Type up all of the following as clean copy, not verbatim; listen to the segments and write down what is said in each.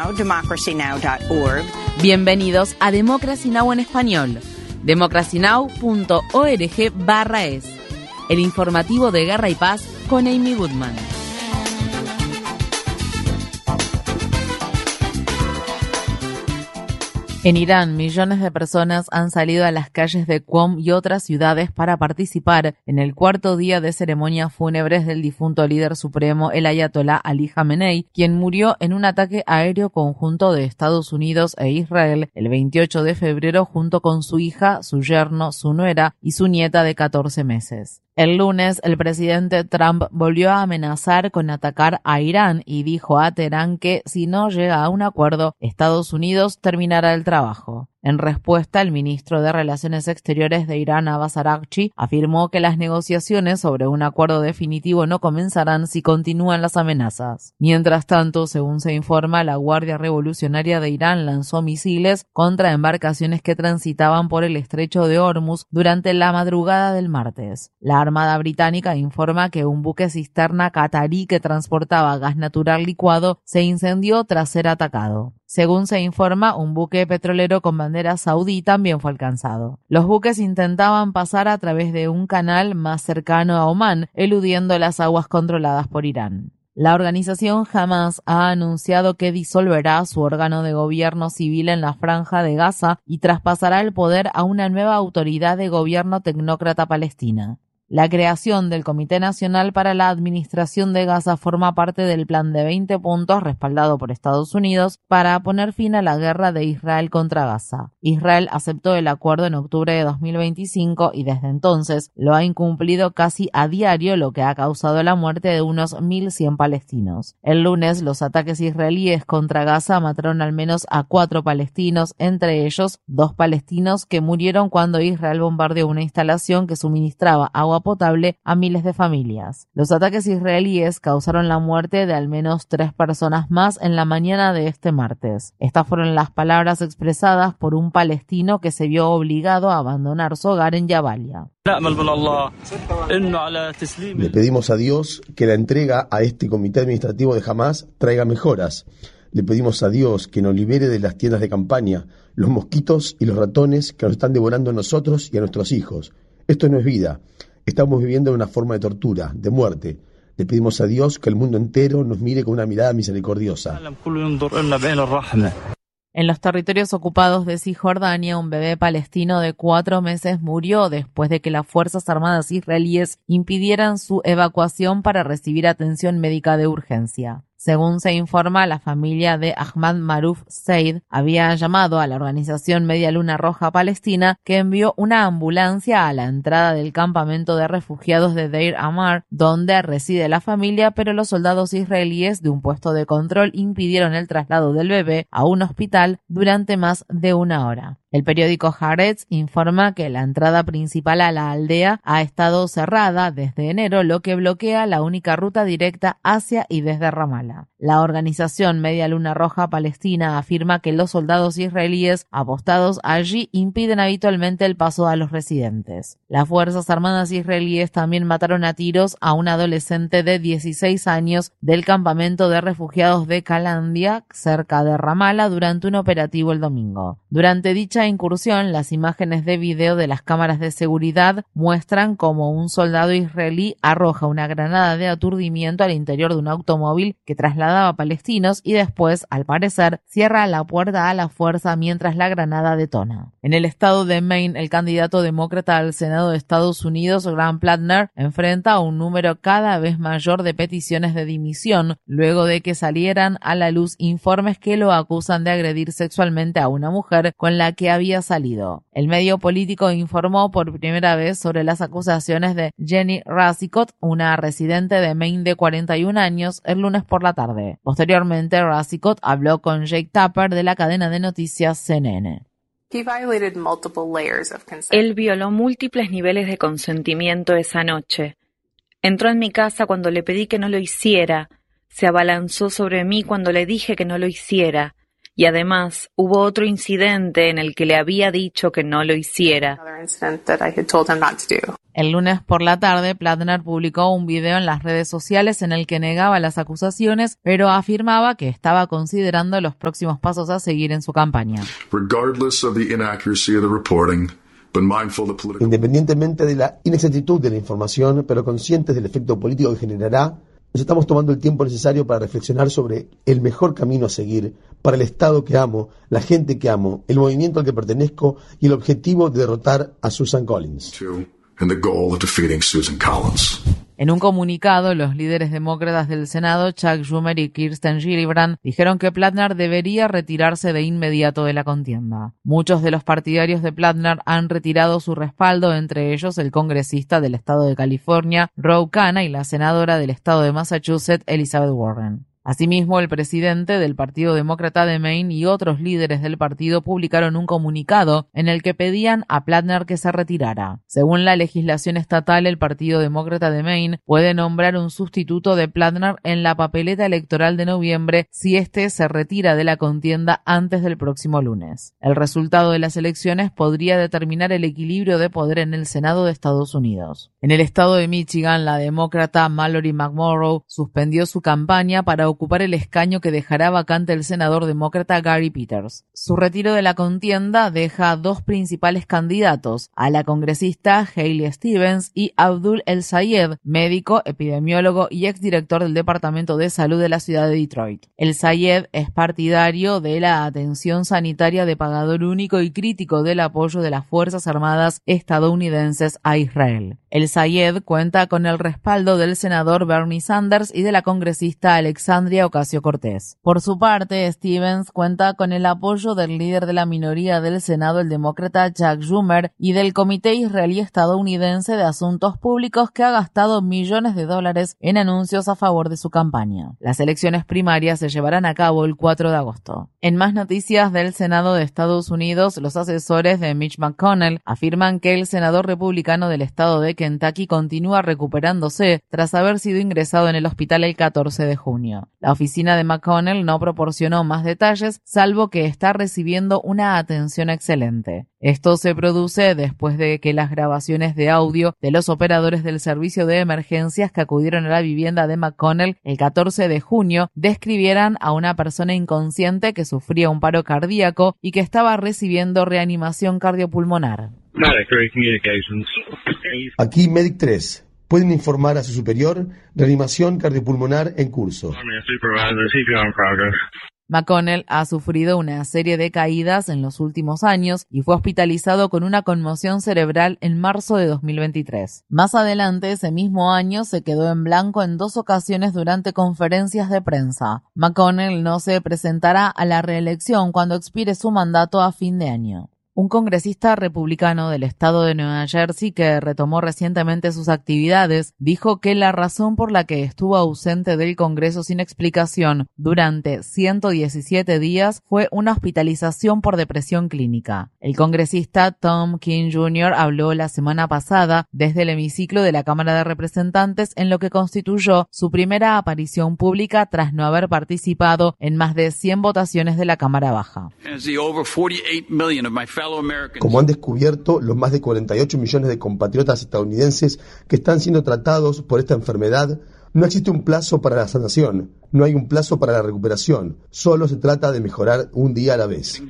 Now, democracynow.org. Bienvenidos a Democracy Now! En español. democracynow.org/es. El informativo de Guerra y Paz con Amy Goodman. En Irán, millones de personas han salido a las calles de Qom y otras ciudades para participar en el cuarto día de ceremonias fúnebres del difunto líder supremo, el ayatolá Ali Jamenei, quien murió en un ataque aéreo conjunto de Estados Unidos e Israel el 28 de febrero junto con su hija, su yerno, su nuera y su nieta de 14 meses. El lunes, el presidente Trump volvió a amenazar con atacar a Irán y dijo a Teherán que, si no llega a un acuerdo, Estados Unidos terminará el trabajo. En respuesta, el ministro de Relaciones Exteriores de Irán, Abbas Araghchi, afirmó que las negociaciones sobre un acuerdo definitivo no comenzarán si continúan las amenazas. Mientras tanto, según se informa, la Guardia Revolucionaria de Irán lanzó misiles contra embarcaciones que transitaban por el estrecho de Hormuz durante la madrugada del martes. La Armada Británica informa que un buque cisterna catarí que transportaba gas natural licuado se incendió tras ser atacado. Según se informa, un buque petrolero con bandera saudí también fue alcanzado. Los buques intentaban pasar a través de un canal más cercano a Omán, eludiendo las aguas controladas por Irán. La organización Hamas ha anunciado que disolverá su órgano de gobierno civil en la Franja de Gaza y traspasará el poder a una nueva autoridad de gobierno tecnócrata palestina. La creación del Comité Nacional para la Administración de Gaza forma parte del plan de 20 puntos respaldado por Estados Unidos para poner fin a la guerra de Israel contra Gaza. Israel aceptó el acuerdo en octubre de 2025 y desde entonces lo ha incumplido casi a diario, lo que ha causado la muerte de unos 1.100 palestinos. El lunes, los ataques israelíes contra Gaza mataron al menos a 4 palestinos, entre ellos 2 palestinos que murieron cuando Israel bombardeó una instalación que suministraba agua potable a miles de familias. Los ataques israelíes causaron la muerte de al menos 3 personas más en la mañana de este martes. Estas fueron las palabras expresadas por un palestino que se vio obligado a abandonar su hogar en Jabalia. Le pedimos a Dios que la entrega a este comité administrativo de Hamás traiga mejoras. Le pedimos a Dios que nos libere de las tiendas de campaña, los mosquitos y los ratones que nos están devorando a nosotros y a nuestros hijos. Esto no es vida. Estamos viviendo en una forma de tortura, de muerte. Le pedimos a Dios que el mundo entero nos mire con una mirada misericordiosa. En los territorios ocupados de Cisjordania, un bebé palestino de 4 meses murió después de que las Fuerzas Armadas israelíes impidieran su evacuación para recibir atención médica de urgencia. Según se informa, la familia de Ahmad Maruf Said había llamado a la organización Media Luna Roja Palestina, que envió una ambulancia a la entrada del campamento de refugiados de Deir Ammar, donde reside la familia, pero los soldados israelíes de un puesto de control impidieron el traslado del bebé a un hospital durante más de 1 hora. El periódico Haaretz informa que la entrada principal a la aldea ha estado cerrada desde enero, lo que bloquea la única ruta directa hacia y desde Ramallah. La organización Media Luna Roja Palestina afirma que los soldados israelíes apostados allí impiden habitualmente el paso a los residentes. Las Fuerzas Armadas israelíes también mataron a tiros a un adolescente de 16 años del campamento de refugiados de Kalandia, cerca de Ramallah, durante un operativo el domingo. Durante dicha incursión, las imágenes de video de las cámaras de seguridad muestran cómo un soldado israelí arroja una granada de aturdimiento al interior de un automóvil que trasladaba palestinos y después, al parecer, cierra la puerta a la fuerza mientras la granada detona. En el estado de Maine, el candidato demócrata al Senado de Estados Unidos, Graham Plattner, enfrenta a un número cada vez mayor de peticiones de dimisión luego de que salieran a la luz informes que lo acusan de agredir sexualmente a una mujer con la que había salido. El medio político informó por primera vez sobre las acusaciones de Jenny Rasikot, una residente de Maine de 41 años, el lunes por la tarde. Posteriormente, Rasikot habló con Jake Tapper de la cadena de noticias CNN. Él violó múltiples niveles de consentimiento esa noche. Entró en mi casa cuando le pedí que no lo hiciera. Se abalanzó sobre mí cuando le dije que no lo hiciera. Y además hubo otro incidente en el que le había dicho que no lo hiciera. El lunes por la tarde, Plattner publicó un video en las redes sociales en el que negaba las acusaciones, pero afirmaba que estaba considerando los próximos pasos a seguir en su campaña. Independientemente de la inexactitud de la información, pero conscientes del efecto político que generará, nos estamos tomando el tiempo necesario para reflexionar sobre el mejor camino a seguir para el Estado que amo, la gente que amo, el movimiento al que pertenezco y el objetivo de derrotar a Susan Collins. En un comunicado, los líderes demócratas del Senado, Chuck Schumer y Kirsten Gillibrand, dijeron que Plattner debería retirarse de inmediato de la contienda. Muchos de los partidarios de Plattner han retirado su respaldo, entre ellos el congresista del estado de California, Ro Khanna, y la senadora del estado de Massachusetts, Elizabeth Warren. Asimismo, el presidente del Partido Demócrata de Maine y otros líderes del partido publicaron un comunicado en el que pedían a Plattner que se retirara. Según la legislación estatal, el Partido Demócrata de Maine puede nombrar un sustituto de Plattner en la papeleta electoral de noviembre si éste se retira de la contienda antes del próximo lunes. El resultado de las elecciones podría determinar el equilibrio de poder en el Senado de Estados Unidos. En el estado de Michigan, la demócrata Mallory McMorrow suspendió su campaña para ocupar el escaño que dejará vacante el senador demócrata Gary Peters. Su retiro de la contienda deja a dos principales candidatos, a la congresista Hailey Stevens y Abdul El Sayed, médico, epidemiólogo y exdirector del Departamento de Salud de la ciudad de Detroit. El Sayed es partidario de la atención sanitaria de pagador único y crítico del apoyo de las Fuerzas Armadas estadounidenses a Israel. El Sayed cuenta con el respaldo del senador Bernie Sanders y de la congresista Alexandria Ocasio-Cortez. Por su parte, Stevens cuenta con el apoyo del líder de la minoría del Senado, el demócrata Chuck Schumer, y del Comité Israelí Estadounidense de Asuntos Públicos, que ha gastado millones de dólares en anuncios a favor de su campaña. Las elecciones primarias se llevarán a cabo el 4 de agosto. En más noticias del Senado de Estados Unidos, los asesores de Mitch McConnell afirman que el senador republicano del estado de Kentucky continúa recuperándose tras haber sido ingresado en el hospital el 14 de junio. La oficina de McConnell no proporcionó más detalles, salvo que está recibiendo una atención excelente. Esto se produce después de que las grabaciones de audio de los operadores del servicio de emergencias que acudieron a la vivienda de McConnell el 14 de junio describieran a una persona inconsciente que sufría un paro cardíaco y que estaba recibiendo reanimación cardiopulmonar. Aquí Medic 3. Pueden informar a su superior, reanimación cardiopulmonar en curso. McConnell ha sufrido una serie de caídas en los últimos años y fue hospitalizado con una conmoción cerebral en marzo de 2023. Más adelante, ese mismo año, se quedó en blanco en 2 ocasiones durante conferencias de prensa. McConnell no se presentará a la reelección cuando expire su mandato a fin de año. Un congresista republicano del estado de Nueva Jersey que retomó recientemente sus actividades dijo que la razón por la que estuvo ausente del Congreso sin explicación durante 117 días fue una hospitalización por depresión clínica. El congresista Tom King Jr. habló la semana pasada desde el hemiciclo de la Cámara de Representantes en lo que constituyó su primera aparición pública tras no haber participado en más de 100 votaciones de la Cámara Baja. Como han descubierto los más de 48 millones de compatriotas estadounidenses que están siendo tratados por esta enfermedad, no existe un plazo para la sanación, no hay un plazo para la recuperación, solo se trata de mejorar un día a la vez.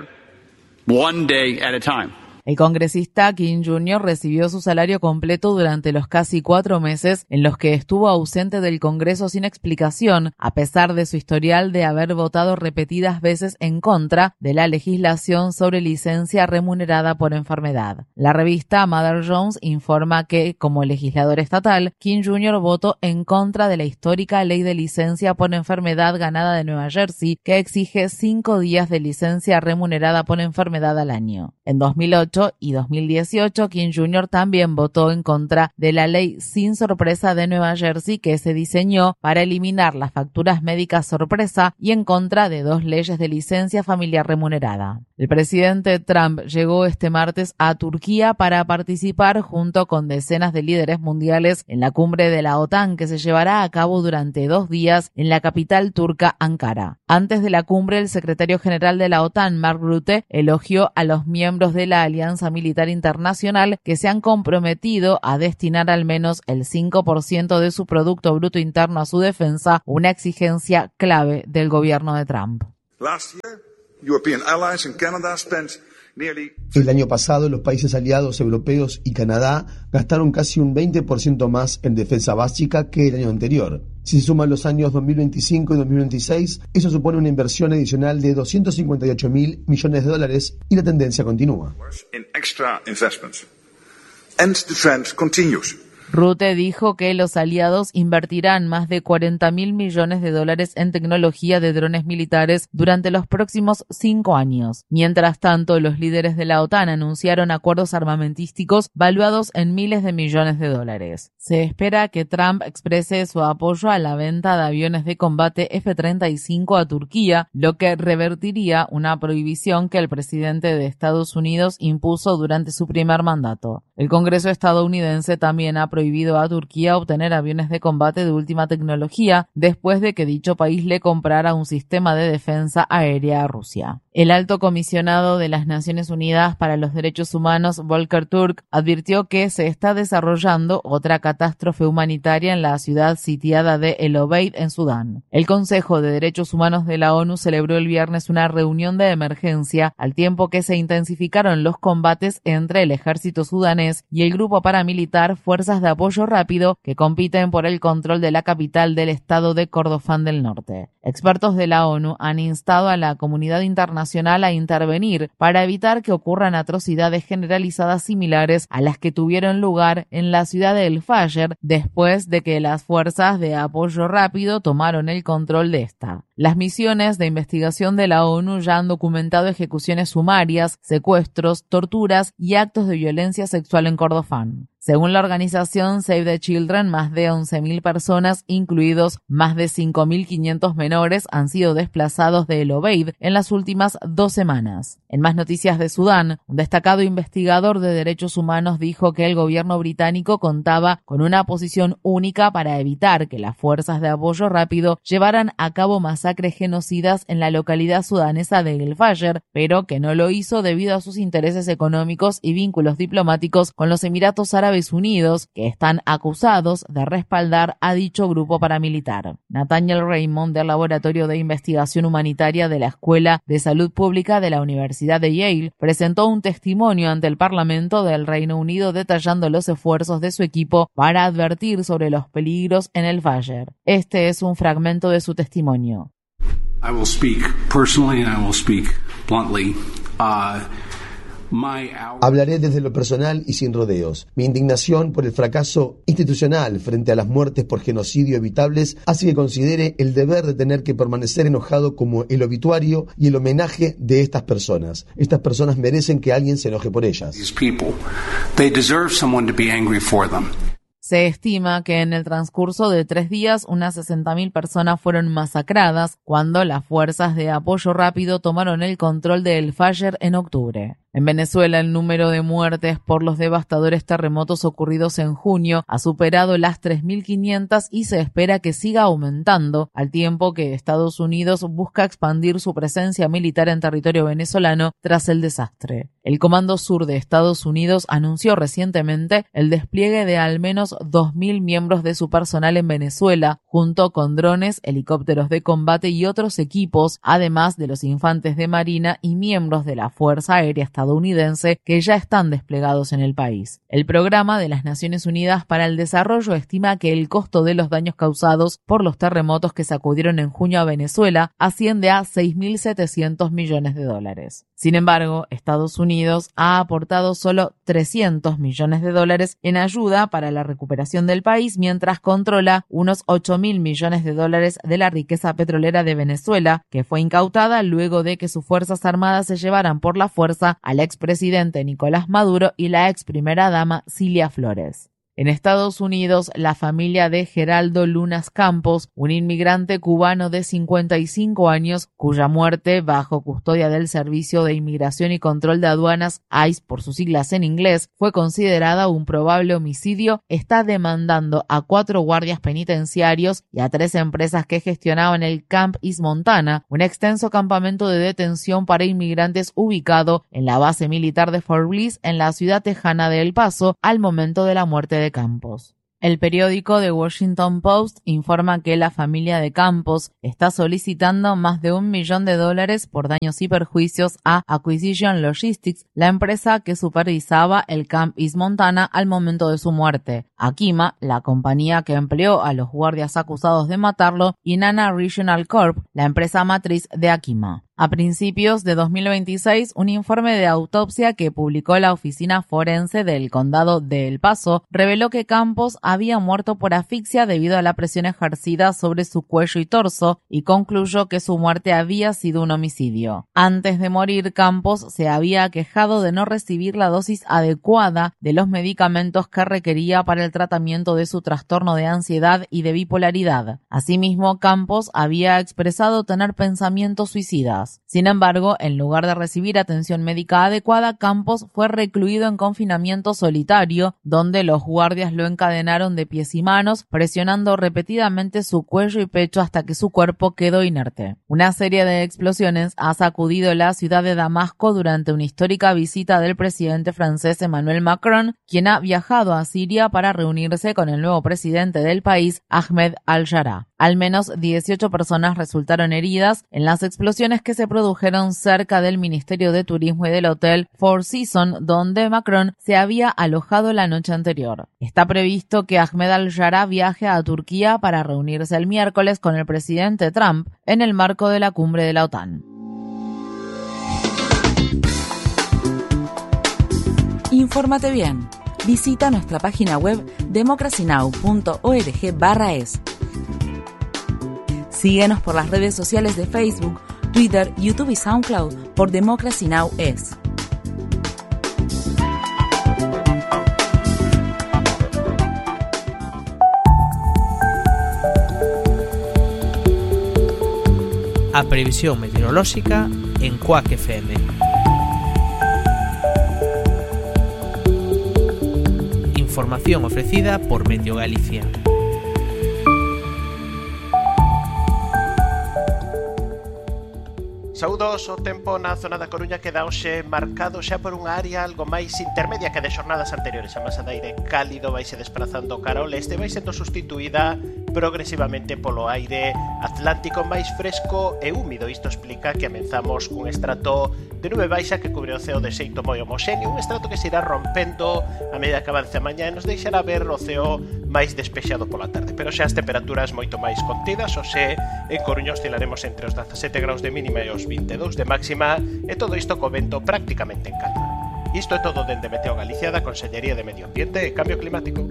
El congresista King Jr. recibió su salario completo durante los casi 4 meses en los que estuvo ausente del Congreso sin explicación, a pesar de su historial de haber votado repetidas veces en contra de la legislación sobre licencia remunerada por enfermedad. La revista Mother Jones informa que, como legislador estatal, King Jr. votó en contra de la histórica ley de licencia por enfermedad ganada de Nueva Jersey, que exige 5 días de licencia remunerada por enfermedad al año. En 2008 y 2018, King Jr. también votó en contra de la ley sin sorpresa de Nueva Jersey que se diseñó para eliminar las facturas médicas sorpresa y en contra de 2 leyes de licencia familiar remunerada. El presidente Trump llegó este martes a Turquía para participar junto con decenas de líderes mundiales en la cumbre de la OTAN que se llevará a cabo durante 2 días en la capital turca, Ankara. Antes de la cumbre, el secretario general de la OTAN, Mark Rutte, elogió a los miembros de la Alianza Militar Internacional que se han comprometido a destinar al menos el 5% de su Producto Bruto Interno a su defensa, una exigencia clave del gobierno de Trump. El año pasado, los países aliados europeos y Canadá gastaron casi un 20% más en defensa básica que el año anterior. Si se suman los años 2025 y 2026, eso supone una inversión adicional de $258.000 millones y la tendencia continúa. Rutte dijo que los aliados invertirán más de $40.000 millones en tecnología de drones militares durante los próximos 5 años. Mientras tanto, los líderes de la OTAN anunciaron acuerdos armamentísticos valuados en miles de millones de dólares. Se espera que Trump exprese su apoyo a la venta de aviones de combate F-35 a Turquía, lo que revertiría una prohibición que el presidente de Estados Unidos impuso durante su primer mandato. El Congreso estadounidense también ha prohibido a Turquía obtener aviones de combate de última tecnología después de que dicho país le comprara un sistema de defensa aérea a Rusia. El alto comisionado de las Naciones Unidas para los Derechos Humanos, Volker Turk, advirtió que se está desarrollando otra catástrofe humanitaria en la ciudad sitiada de El Obeid, en Sudán. El Consejo de Derechos Humanos de la ONU celebró el viernes una reunión de emergencia al tiempo que se intensificaron los combates entre el ejército sudanés y el grupo paramilitar Fuerzas de Apoyo Rápido que compiten por el control de la capital del estado de Kordofán del Norte. Expertos de la ONU han instado a la comunidad internacional a intervenir para evitar que ocurran atrocidades generalizadas similares a las que tuvieron lugar en la ciudad de El Fasher después de que las fuerzas de apoyo rápido tomaron el control de esta. Las misiones de investigación de la ONU ya han documentado ejecuciones sumarias, secuestros, torturas y actos de violencia sexual en Kordofán. Según la organización Save the Children, más de 11.000 personas, incluidos más de 5.500 menores, han sido desplazados de El Obeid en las últimas 2 semanas. En más noticias de Sudán, un destacado investigador de derechos humanos dijo que el gobierno británico contaba con una posición única para evitar que las fuerzas de apoyo rápido llevaran a cabo masacres genocidas en la localidad sudanesa de El Fasher, pero que no lo hizo debido a sus intereses económicos y vínculos diplomáticos con los Emiratos Árabes Unidos, que están acusados de respaldar a dicho grupo paramilitar. Nathaniel Raymond, del Laboratorio de Investigación Humanitaria de la Escuela de Salud Pública de la Universidad de Yale, presentó un testimonio ante el Parlamento del Reino Unido detallando los esfuerzos de su equipo para advertir sobre los peligros en El Fasher. Este es un fragmento de su testimonio. I will speak personally and I will speak bluntly. Hablaré desde lo personal y sin rodeos. Mi indignación por el fracaso institucional frente a las muertes por genocidio evitables hace que considere el deber de tener que permanecer enojado como el obituario y el homenaje de estas personas. Estas personas merecen que alguien se enoje por ellas. Se estima que en el transcurso de 3 días unas 60.000 personas fueron masacradas cuando las fuerzas de apoyo rápido tomaron el control de El Fasher en octubre. En Venezuela, el número de muertes por los devastadores terremotos ocurridos en junio ha superado las 3.500 y se espera que siga aumentando, al tiempo que Estados Unidos busca expandir su presencia militar en territorio venezolano tras el desastre. El Comando Sur de Estados Unidos anunció recientemente el despliegue de al menos 2.000 miembros de su personal en Venezuela, junto con drones, helicópteros de combate y otros equipos, además de los infantes de Marina y miembros de la Fuerza Aérea estadounidense que ya están desplegados en el país. El Programa de las Naciones Unidas para el Desarrollo estima que el costo de los daños causados por los terremotos que sacudieron en junio a Venezuela asciende a $6.700 millones. Sin embargo, Estados Unidos ha aportado solo $300 millones en ayuda para la recuperación del país, mientras controla unos $8.000 millones de la riqueza petrolera de Venezuela, que fue incautada luego de que sus fuerzas armadas se llevaran por la fuerza al expresidente Nicolás Maduro y la ex primera dama Cilia Flores. En Estados Unidos, la familia de Geraldo Lunas Campos, un inmigrante cubano de 55 años, cuya muerte bajo custodia del Servicio de Inmigración y Control de Aduanas, ICE por sus siglas en inglés, fue considerada un probable homicidio, está demandando a 4 guardias penitenciarios y a 3 empresas que gestionaban el Camp East Montana, un extenso campamento de detención para inmigrantes ubicado en la base militar de Fort Bliss en la ciudad tejana de El Paso al momento de la muerte de Campos. El periódico The Washington Post informa que la familia de Campos está solicitando más de $1 millón por daños y perjuicios a Acquisition Logistics, la empresa que supervisaba el Camp East Montana al momento de su muerte, Akima, la compañía que empleó a los guardias acusados de matarlo, y Nana Regional Corp, la empresa matriz de Akima. A principios de 2026, un informe de autopsia que publicó la Oficina Forense del Condado de El Paso reveló que Campos había muerto por asfixia debido a la presión ejercida sobre su cuello y torso y concluyó que su muerte había sido un homicidio. Antes de morir, Campos se había quejado de no recibir la dosis adecuada de los medicamentos que requería para el tratamiento de su trastorno de ansiedad y de bipolaridad. Asimismo, Campos había expresado tener pensamientos suicidas. Sin embargo, en lugar de recibir atención médica adecuada, Campos fue recluido en confinamiento solitario, donde los guardias lo encadenaron de pies y manos, presionando repetidamente su cuello y pecho hasta que su cuerpo quedó inerte. Una serie de explosiones ha sacudido la ciudad de Damasco durante una histórica visita del presidente francés Emmanuel Macron, quien ha viajado a Siria para reunirse con el nuevo presidente del país, Ahmed al-Jarrah. Al menos 18 personas resultaron heridas en las explosiones que se produjeron cerca del Ministerio de Turismo y del Hotel Four Seasons, donde Macron se había alojado la noche anterior. Está previsto que Ahmed al-Jarrah viaje a Turquía para reunirse el miércoles con el presidente Trump en el marco de la cumbre de la OTAN. Infórmate bien. Visita nuestra página web democracynow.org/es. Síguenos por las redes sociales de Facebook, Twitter, YouTube y SoundCloud por Democracy Now! Es. A previsión meteorolóxica en Quack FM. Información ofrecida por Meteo Galicia. Saúdos, o tempo na zona da Coruña queda hoxe marcado xa por unha área algo máis intermedia que de xornadas anteriores. A masa de aire cálido vai se desplazando cara ao leste, vai sendo sustituída progresivamente polo aire atlántico máis fresco e húmido. Isto explica que amenzamos cun estrato de nube baixa que cubre o ceo de xeito moi homoxéneo, un estrato que se irá rompendo a medida que avance a mañá e nos deixará ver o ceo máis despexado pola tarde, pero xa as temperaturas moito máis contidas. Hoxe en Coruña oscilaremos entre os 17 graus de mínima e os 22 de máxima, e todo isto co vento prácticamente en calma. Isto é todo dende Meteo Galicia, da Consellería de Medio Ambiente e Cambio Climático.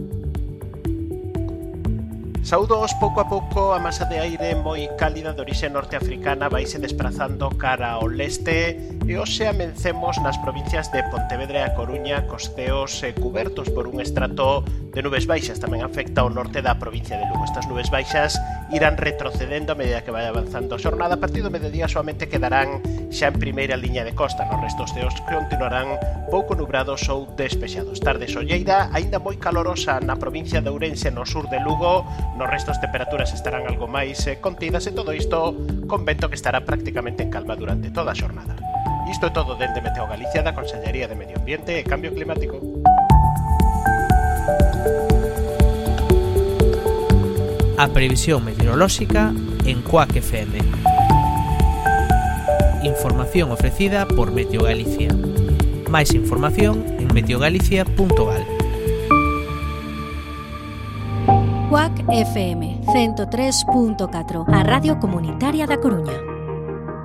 Saúdos, pouco a pouco a masa de aire moi cálida de orixe norteafricana vai se desplazando cara ao leste e hoxe amencemos nas provincias de Pontevedra e a Coruña cos ceos cubertos por un estrato de nubes baixas. Tamén afecta ao norte da provincia de Lugo. Estas nubes baixas irán retrocedendo a medida que vai avanzando a xornada. A partir do mediodía soamente quedarán xa en primeira liña de costa. Nos restos ceos continuarán pouco nubrados ou despexados. Tarde solleira, aínda moi calorosa na provincia de Ourense no sur de Lugo. Nos restos temperaturas estarán algo máis contidas e todo isto con vento que estará prácticamente en calma durante toda a xornada. Isto é todo dende Meteo Galicia, da Consellería de Medio Ambiente e Cambio Climático. A previsión meteorolóxica en Quack FM. Información ofrecida por Meteo Galicia. Máis información en meteogalicia.gal. Quack FM 103.4, a Radio Comunitaria da Coruña.